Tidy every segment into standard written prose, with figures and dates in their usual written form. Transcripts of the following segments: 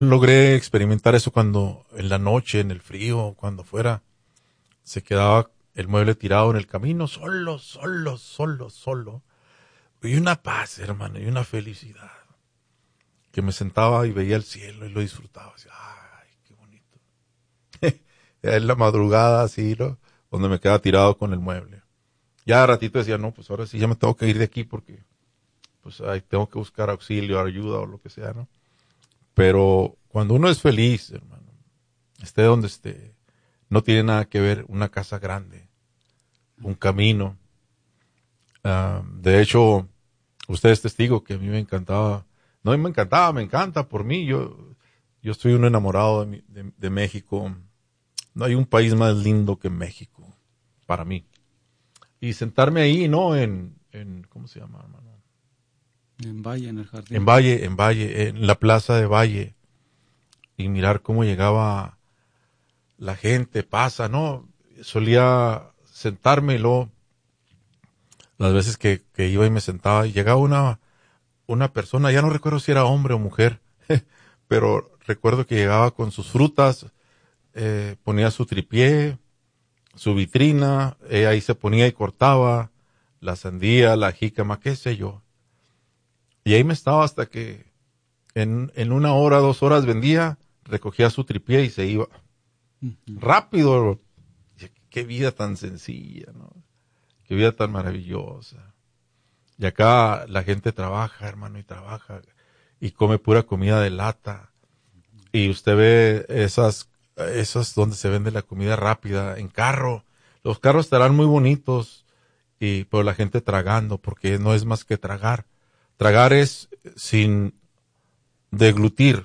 Logré experimentar eso cuando en la noche, en el frío, cuando fuera, se quedaba el mueble tirado en el camino, solo, solo, solo, solo. Y una paz, hermano, y una felicidad. Que me sentaba y veía el cielo y lo disfrutaba. Así, ay, qué bonito. En la madrugada, así, ¿no? Donde me quedaba tirado con el mueble. Ya a ratito decía, no, pues ahora sí ya me tengo que ir de aquí porque pues ahí tengo que buscar auxilio, ayuda o lo que sea, ¿no? Pero cuando uno es feliz, hermano, esté donde esté, no tiene nada que ver una casa grande, un camino. De hecho, usted es testigo que a mí me encantaba, no me encantaba, me encanta por mí. Yo estoy un enamorado de México. No hay un país más lindo que México, para mí. Y sentarme ahí, ¿no? ¿Cómo se llama, hermano? En Valle, en el jardín. En Valle, en la plaza de Valle, y mirar cómo llegaba la gente, pasa, ¿no? Solía sentarme y luego, las veces que iba y me sentaba, y llegaba una persona, ya no recuerdo si era hombre o mujer, pero recuerdo que llegaba con sus frutas, ponía su tripié, su vitrina, ahí se ponía y cortaba la sandía, la jícama, qué sé yo. Y ahí me estaba hasta que en 1 hora, 2 horas vendía, recogía su tripié y se iba. Ujú. Rápido. Qué vida tan sencilla, ¿no? Qué vida tan maravillosa. Y acá la gente trabaja, hermano, y trabaja y come pura comida de lata. Y usted ve esas donde se vende la comida rápida en carro. Los carros estarán muy bonitos, pero la gente tragando, porque no es más que tragar. Tragar es sin deglutir,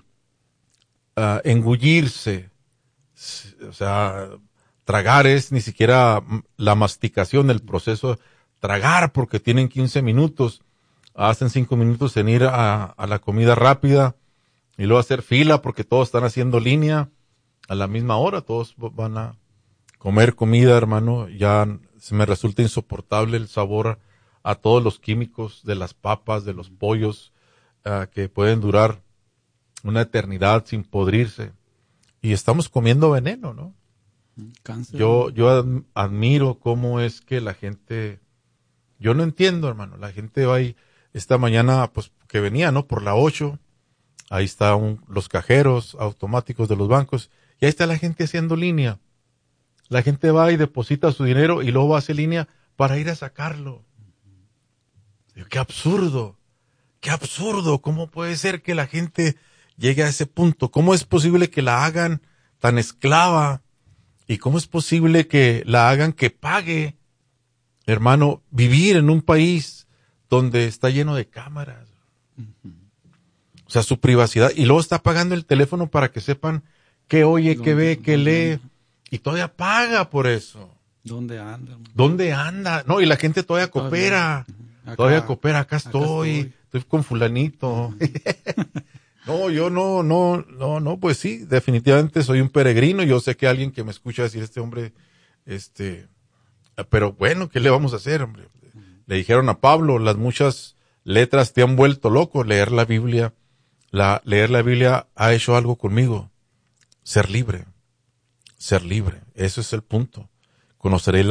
engullirse. O sea, tragar es ni siquiera la masticación, el proceso. Tragar porque tienen 15 minutos. Hacen 5 minutos en ir a la comida rápida y luego hacer fila porque todos están haciendo línea a la misma hora. Todos van a comer comida, hermano. Ya se me resulta insoportable el sabor a todos los químicos de las papas, de los pollos, que pueden durar una eternidad sin podrirse. Y estamos comiendo veneno, ¿no? Cáncer, Yo, hermano. yo admiro cómo es que la gente, yo no entiendo, hermano, la gente va ahí, esta mañana, pues, que venía, ¿no? Por la 8, ahí están los cajeros automáticos de los bancos, y ahí está la gente haciendo línea. La gente va y deposita su dinero y luego hace línea para ir a sacarlo. Digo, qué absurdo, ¿cómo puede ser que la gente llegue a ese punto? ¿Cómo es posible que la hagan tan esclava? ¿Y cómo es posible que la hagan que pague, hermano, vivir en un país donde está lleno de cámaras? O sea, su privacidad. Y luego está pagando el teléfono para que sepan qué oye, qué ve, qué ¿Dónde lee. anda? Y todavía paga por eso. ¿Dónde anda, hermano? ¿Dónde anda? No, y la gente todavía Todavía. coopera. Ujú. Todavía coopera. Acá Acá estoy. estoy. Estoy con fulanito. Ujú. No, yo no, pues sí, definitivamente soy un peregrino. Yo sé que alguien que me escucha decir este hombre, este, pero bueno, ¿qué le vamos a hacer, hombre? Le dijeron a Pablo, las muchas letras te han vuelto loco. Leer la Biblia ha hecho algo conmigo. Ser libre, ser libre. Ese es el punto. Conoceréis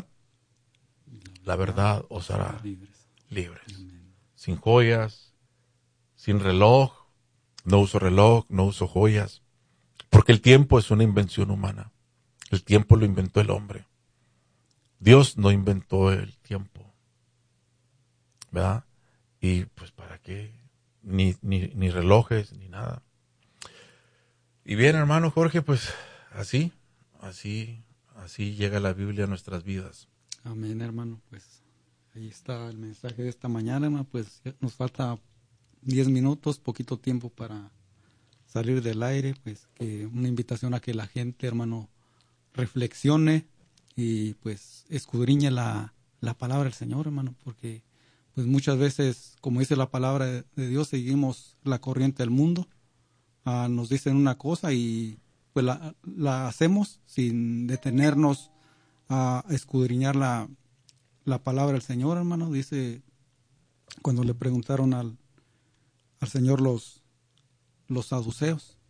la La verdad verdad os os hará hará libres. libres. Amén. Sin joyas, sin reloj, no uso reloj, no uso joyas. Porque el tiempo es una invención humana. El tiempo lo inventó el hombre. Dios no inventó el tiempo, ¿verdad? Y pues para qué, ni relojes, ni nada. Y bien, hermano Jorge, pues así, así, así llega la Biblia a nuestras vidas. Amén, hermano. Pues ahí está el mensaje de esta mañana, hermano. Pues ya nos falta 10 minutos, poquito tiempo para salir del aire. Pues que una invitación a que la gente, hermano, reflexione y pues escudriñe la palabra del Señor, hermano, porque pues muchas veces, como dice la palabra de Dios, seguimos la corriente del mundo. Nos dicen una cosa y pues la hacemos sin detenernos a escudriñar la palabra del Señor, hermano. Dice, cuando le preguntaron al Señor los saduceos,